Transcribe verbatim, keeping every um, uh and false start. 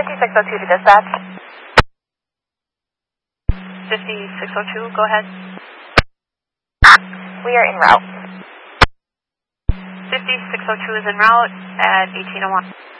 fifty-six oh two to dispatch. fifty-six oh two, go ahead. We are en route. fifty-six oh two is en route at eighteen oh one.